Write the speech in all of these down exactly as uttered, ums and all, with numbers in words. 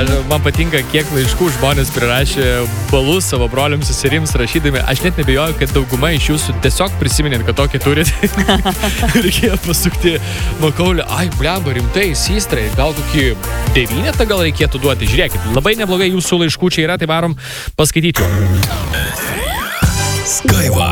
Aš, man patinka, kiek laiškų žmonės prirašė balus savo broliams susirims rašydami. Aš net nebejoju, kad dauguma iš jūsų tiesiog prisiminėt, kad tokį turit. Reikėjo pasukti nuo kaulio. Ai, blemba, rimtai, systrai, gal kokį devynetą gal reikėtų duoti. Žiūrėkit, labai neblogai jūsų laiškų čia yra, tai varom paskaityti. Skaiva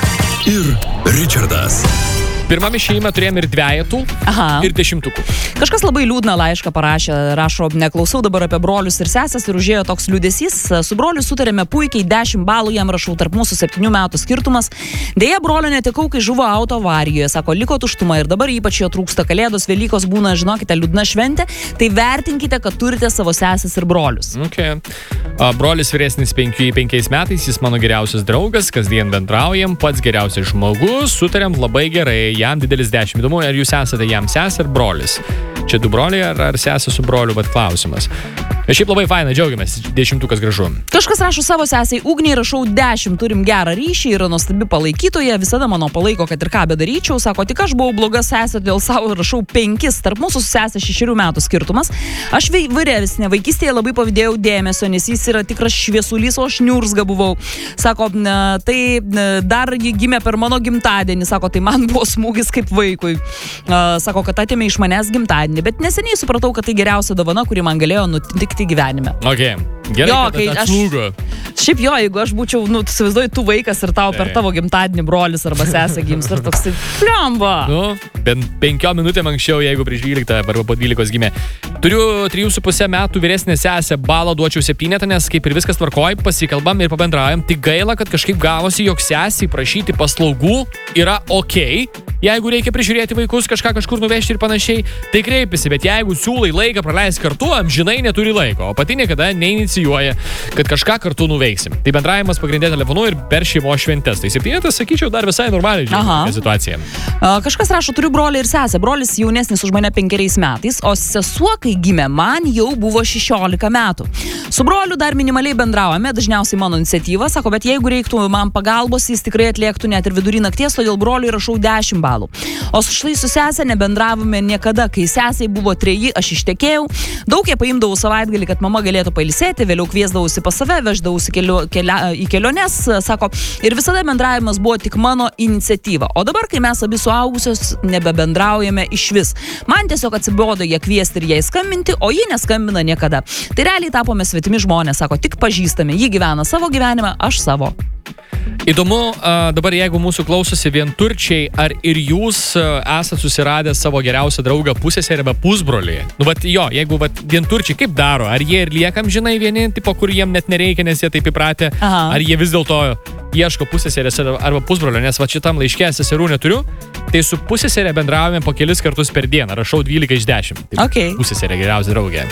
ir Richardas. Pirmam išėjime turėjom ir dvejetų, Aha. ir dešimtukų. Kažkas labai liūdną laišką parašė, rašo, neklausau dabar apie brolius ir sesės ir užėjo toks liūdesys. Su broliu sutarėme puikiai, dešimt balų jam rašau, tarp mūsų septynių metų skirtumas. Deja, brolio netekau, kai žuvo auto avarijoje, sako, liko tuštuma ir dabar ypač jo trūksta. Kalėdos, Velykos būna, žinokite, liūdna šventė, tai vertinkite, kad turite savo sesės ir brolius. Okay. A, brolis vyresnis penkių, penkiais metais, jis mano geriausias draugas, kasdien bendraujam, pats geriausias žmogus, sutarėm labai gerai. Jam didelis dešimt. Įdomu, ar jūs esate jam sesė ar brolis? Čia du broliai ar, ar sesė su broliu, bet klausimas. Šiaip labai faina, džiaugiamės, dešimtukas gražu. Kažkas rašo savo sesiai, Ugniai rašau dešimt, turim gerą ryšį, yra nuostabi palaikytoja, visada mano palaiko, kad ir ką bedaryčiau, sako, tik aš buvau bloga sesė, dėl savo rašau penkis, tarp mūsų su sesė šešerių metų skirtumas. Aš vyresnė, vaikystėje labai pavydėjau dėmesio, nes jis yra tikras šviesulys, o aš niurzga buvau. Sako, tai dar ji gimė per mano gimtadienį, sako, tai man buvo smūgis kaip vaikui. Sako, kad atėmė iš manęs gimtadienį, bet neseniai supratau, kad tai geriausia dovana, kuri man galėjo nutikti gyvenime. Okay. Gerai, jo, kad atslūgo. Šiaip jo, jeigu aš būčiau, nu, įsivaizduoju, tu vaikas ir tau per tavo gimtadienį brolis arba sesė gims ir toks tai pliamba. Nu, bent penkiom minutėm anksčiau, jeigu prieš dvyliktą arba po dvylikos gimė. Turiu trijų su pusę metų vyresnę sesę, balą duočiau septynetą, nes kaip ir viskas tvarkoj, pasikalbam ir pabendraujam. Tik gaila, kad kažkaip gavosi, jog sesiai prašyti paslaugų yra okei. Jeigu reikia prižiūrėti vaikus, kažką kažkur nuvežti ir panašiai, tai kreipiasi, bet jeigu siūlai laiką praleisti kartu, amžinai neturi laiko, o pati niekada neinicijuoja, kad kažką kartu nuveiksim. Tai bendravimas pagrindė telefonu ir per šeimos šventes. Tai septynetas, sakyčiau, dar visai normaliai žiūrėti situaciją. A, kažkas rašo, turiu brolį ir sesę. Brolis jaunesnis už mane penkeriais metais, o sesuo, kai gimė, man jau buvo šešiolika metų. Su broliu dar minimaliai bendraujame, dažniausiai mano iniciatyva, sako, bet jeigu reiktų man pagalbos, jis tikrai atliektų net ir vidurį nakties, todėl broliui rašau dešimt balų. O štai su sesė nebendravome niekada, kai sesiai buvo treji, aš ištekėjau. Daug jie paimdavau savaitgalį, kad mama galėtų pailsėti, vėliau kviesdavausi pas save, veždavausi kelio, kelia, į keliones, sako, ir visada bendravimas buvo tik mano iniciatyva. O dabar, kai mes abi suaugusios nebebendraujame išvis, man tiesiog atsibodo ją kviesti ir jai skambinti, o ji neskambina niekada. Tai realiai tapome svetimi žmonės, sako, tik pažįstami, ji gyvena savo gyvenimą, aš savo. Įdomu, dabar jeigu mūsų klausosi vienturčiai, ar ir jūs esate susiradę savo geriausią draugą pusseserį arba pusbrolį? Nu, vat jo, jeigu vat vienturčiai kaip daro? Ar jie ir liekam, žinai, vieni, tipo, kur jiem net nereikia, nes jie taip įpratę? Aha. Ar jie vis dėlto ieško pusseserės arba pusbrolio? Nes va šitam laiške seserų neturiu, tai su pusseserė bendravome po kelis kartus per dieną. Rašau dvylika iš dešimt. Tai okay. Pusseserė geriausia draugė.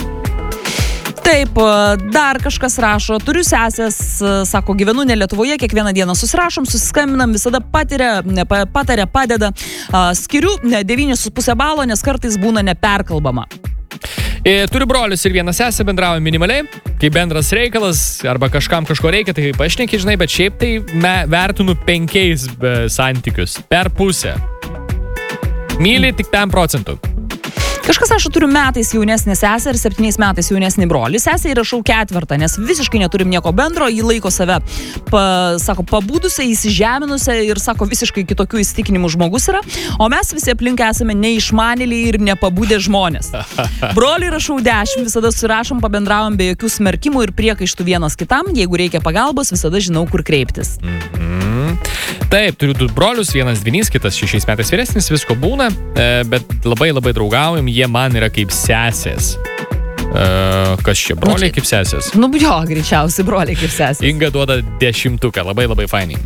Taip, dar kažkas rašo, turiu sesės, sako, gyvenu ne Lietuvoje, kiekvieną dieną susirašom, susiskambinam, visada patiria, pataria, padeda, skiriu devynis su pusę balo, nes kartais būna neperkalbama. E, turiu brolius ir vieną sesę, bendraujam minimaliai, kai bendras reikalas, arba kažkam kažko reikia, tai pašneki, žinai, bet šiaip tai me, vertinu penkiais santykius per pusę. Myli tik ten procentų. Kažkas rašo, turiu metais jaunesnį sesę ir septyniais metais jaunesnį brolį. Sesę įrašau ketvirtą, nes visiškai neturim nieko bendro, ji laiko save, pa, sako, pabudusią, įsižeminusią ir, sako, visiškai kitokių įsitikinimų žmogus yra, o mes visi aplink esame neišmanėliai ir nepabudę žmonės. Broliui rašau dešimt, visada surašom, pabendravom be jokių smerkimų ir priekaištų vienas kitam, jeigu reikia pagalbos, visada žinau, kur kreiptis. Mhm. Taip, turiu du brolius, vienas dvynys, kitas šešiais metais vyresnis, visko būna, bet labai labai draugaujam, jie man yra kaip sesės. Uh, kas čia, broliai kaip sesės? Nu jo, greičiausiai broliai kaip sesės. Inga duoda dešimtuką, labai labai fainiai.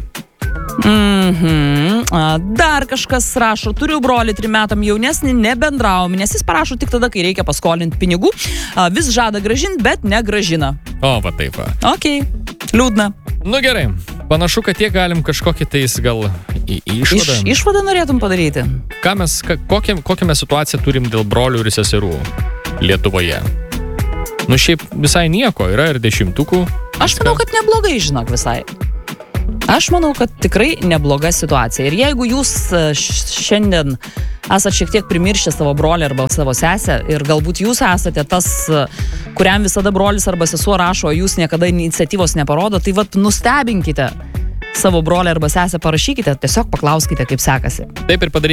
Mhm. Dar kažkas rašo, turiu brolį trim metam jaunesnį, nebendravom, nes jis parašo tik tada, kai reikia paskolinti pinigų, vis žada gražinti, bet negražina. O, va taip va. Ok, liūdna. Nu gerai, panašu, kad tiek galim kažkokį tais gal į, išvadą. Iš, išvadą norėtum padaryti? Ką mes, ka, kokią, kokią mes situaciją turim dėl brolių ir seserų Lietuvoje? Nu šiaip visai nieko, yra ir dešimtukų. Aš manau, kad neblogai, žinok, visai. Aš manau, kad tikrai nebloga situacija. Ir jeigu jūs šiandien esat šiek tiek primiršę savo brolį arba savo sesę ir galbūt jūs esate tas, kuriam visada brolis arba sesuo rašo, o jūs niekada iniciatyvos neparodo, tai vat nustebinkite savo brolį arba sesę, parašykite, tiesiog paklauskite, kaip sekasi. Taip ir padarykite.